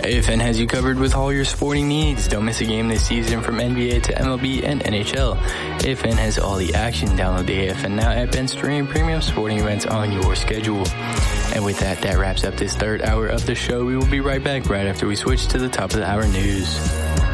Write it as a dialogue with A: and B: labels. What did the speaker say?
A: AFN has you covered with all your sporting needs. Don't miss a game this season from NBA to MLB and NHL. AFN has all the action. Download the AFN Now app and stream premium sporting events on your schedule. And with that wraps up this third hour of the show. We will be right back right after we switch to the top of the hour news.